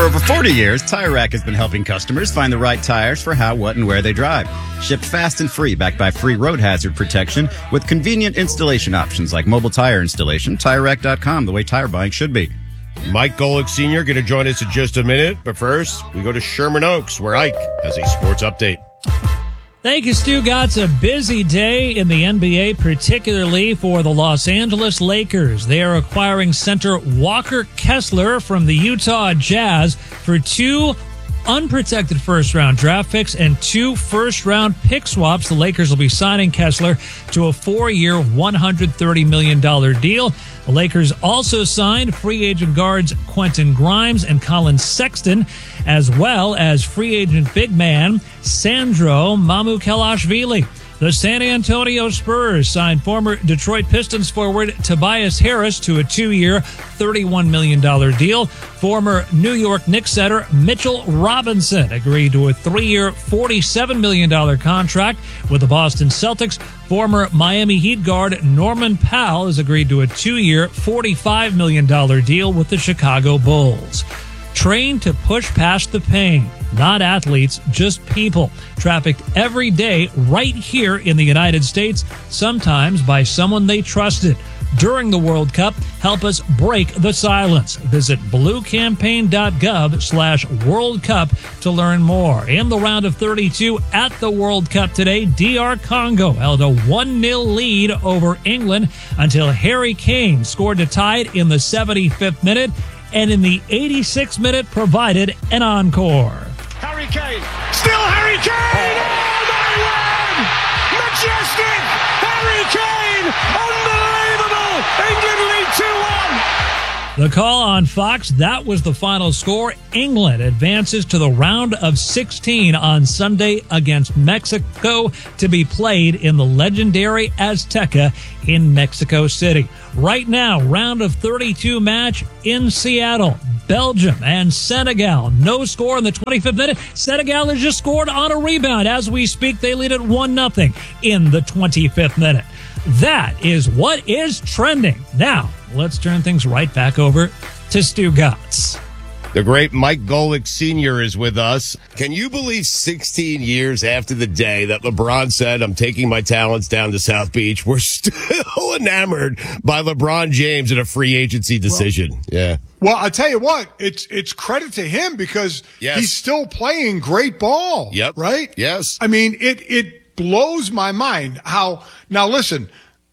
over 40 years, Tire Rack has been helping customers find the right tires for how, what, and where they drive. Shipped fast and free, backed by free road hazard protection with convenient installation options like mobile tire installation. TireRack.com, the way tire buying should be. Mike Golick Sr. going to join us in just a minute. But first, we go to Sherman Oaks, where Ike has a sports update. Thank you, Stu. It's a busy day in the NBA, particularly for the Los Angeles Lakers. They are acquiring center Walker Kessler from the Utah Jazz for 2 unprotected first-round draft picks and 2 first-round pick swaps. The Lakers will be signing Kessler to a 4-year, $130 million deal. The Lakers also signed free agent guards Quentin Grimes and Colin Sexton, as well as free agent big man Sandro Mamukelashvili. The San Antonio Spurs signed former Detroit Pistons forward Tobias Harris to a 2-year, $31 million deal. Former New York Knicks center Mitchell Robinson agreed to a 3-year, $47 million contract with the Boston Celtics. Former Miami Heat guard Norman Powell has agreed to a 2-year, $45 million deal with the Chicago Bulls. Trained to push past the pain. Not athletes, just people. Trafficked every day right here in the United States, sometimes by someone they trusted. During the World Cup, help us break the silence. Visit bluecampaign.gov/World Cup to learn more. In the round of 32 at the World Cup today, DR Congo held a 1-0 lead over England until Harry Kane scored to tie it in the 75th minute, and in the 86th minute provided an encore. Harry Kane, still Harry Kane! Oh, my word! Majestic! Harry Kane! Unbelievable! England lead 2-1! The call on Fox, that was the final score. England advances to the round of 16 on Sunday against Mexico to be played in the legendary Azteca in Mexico City. Right now, round of 32 match in Seattle. Belgium and Senegal. No score in the 25th minute. Senegal has just scored on a rebound. As we speak, they lead at 1-0 in the 25th minute. That is what is trending. Now, let's turn things right back over to Stu Gatz. The great Mike Golick Sr. is with us. Can you believe 16 years after the day that LeBron said, I'm taking my talents down to South Beach, we're still enamored by LeBron James in a free agency decision? Well, I'll tell you what, it's credit to him because he's still playing great ball. Right? Yes. I mean, it blows my mind how, now listen,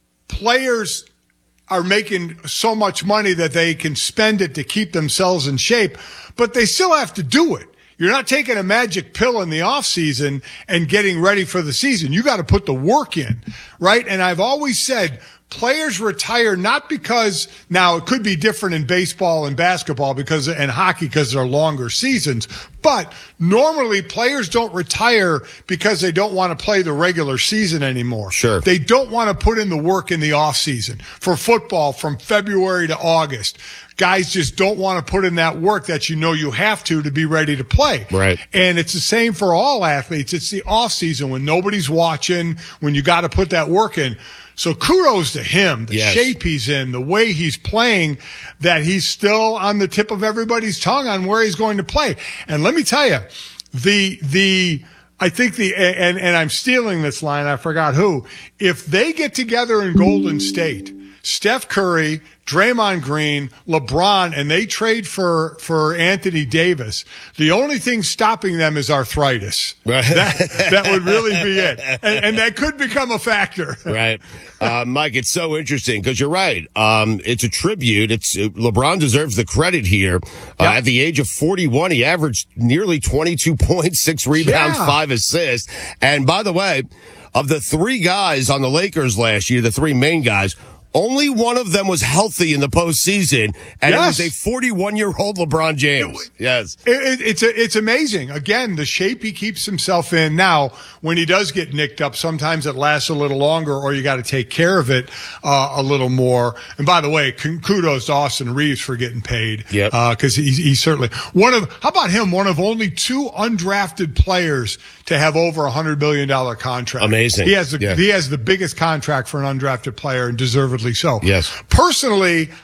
players are making so much money that they can spend it to keep themselves in shape, but they still have to do it. You're not taking a magic pill in the off season and getting ready for the season. You got to put the work in, right? And I've always said players retire not because, now it could be different in baseball and basketball and hockey because they're longer seasons, but normally players don't retire because they don't want to play the regular season anymore. Sure. They don't want to put in the work in the off season. For football, from February to August, guys just don't want to put in that work that you know you have to be ready to play. Right. And it's the same for all athletes. It's the off season when nobody's watching, when you got to put that work in. So kudos to him, the shape he's in, the way he's playing, that he's still on the tip of everybody's tongue on where he's going to play. And let me tell you, I think and I'm stealing this line, I forgot who, if they get together in Golden State, Steph Curry, Draymond Green, LeBron, and they trade for Anthony Davis, the only thing stopping them is arthritis. Right. That would really be it. And that could become a factor. Right. Mike, it's so interesting because you're right. It's a tribute. LeBron deserves the credit here. At the age of 41, he averaged nearly 22 points, 6 rebounds, 5 assists. And by the way, of the 3 guys on the Lakers last year, the 3 main guys, only one of them was healthy in the postseason, and it was a 41-year-old LeBron James. It's amazing. Again, the shape he keeps himself in. Now, when he does get nicked up, sometimes it lasts a little longer, or you got to take care of it a little more. And by the way, kudos to Austin Reeves for getting paid. Because he's certainly how about him? One of only 2 undrafted players to have over $100 million contract. Amazing. He has the biggest contract for an undrafted player, and deservedly so. Yes. Personally,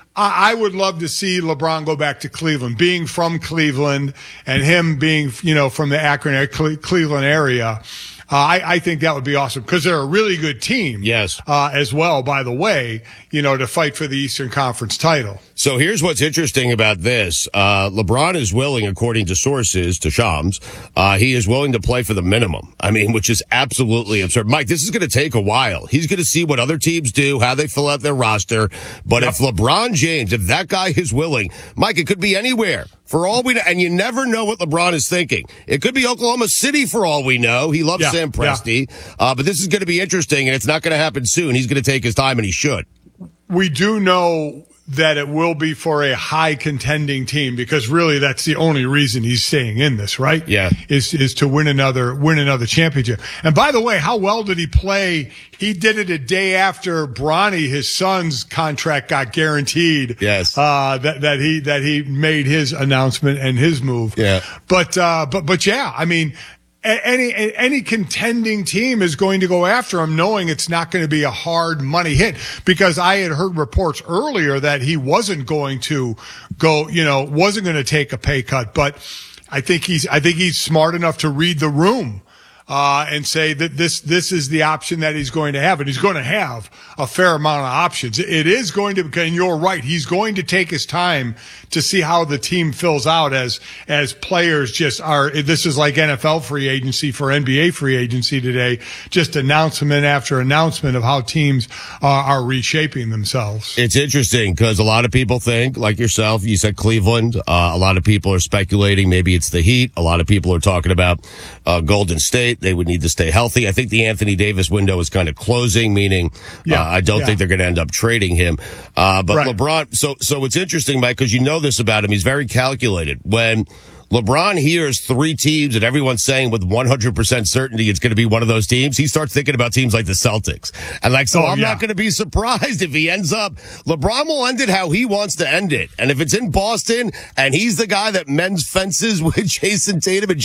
I would love to see LeBron go back to Cleveland, being from Cleveland and him being, from the Akron, Cleveland area. I think that would be awesome because they're a really good team. Yes. As well, by the way, to fight for the Eastern Conference title. So here's what's interesting about this. LeBron is willing, according to sources, to Shams, he is willing to play for the minimum. I mean, which is absolutely absurd. Mike, this is going to take a while. He's going to see what other teams do, how they fill out their roster. But if LeBron James, if that guy is willing, Mike, it could be anywhere. For all we know, and you never know what LeBron is thinking. It could be Oklahoma City for all we know. He loves Sam Presti. But this is going to be interesting, and it's not going to happen soon. He's going to take his time, and he should. We do know that it will be for a high contending team because really that's the only reason he's staying in this, right? Yeah. Is to win another championship. And by the way, how well did he play? He did it a day after Bronny, his son's contract got guaranteed. Yes. That he made his announcement and his move. Yeah. But yeah, I mean, any contending team is going to go after him knowing it's not going to be a hard money hit because I had heard reports earlier that he wasn't going to go, wasn't going to take a pay cut, but I think he's smart enough to read the room. And say that this is the option that he's going to have. And he's going to have a fair amount of options. It is going to, and you're right, he's going to take his time to see how the team fills out as players just are. This is like NFL free agency for NBA free agency today, just announcement after announcement of how teams are reshaping themselves. It's interesting because a lot of people think, like yourself, you said Cleveland. A lot of people are speculating maybe it's the Heat. A lot of people are talking about Golden State. They would need to stay healthy. I think the Anthony Davis window is kind of closing, meaning I don't think they're going to end up trading him. But LeBron, so it's interesting, Mike, because you know this about him. He's very calculated. When LeBron hears three teams and everyone's saying with 100% certainty it's going to be one of those teams, he starts thinking about teams like the Celtics. And I'm not going to be surprised if he ends up, LeBron will end it how he wants to end it. And if it's in Boston and he's the guy that mends fences with Jason Tatum and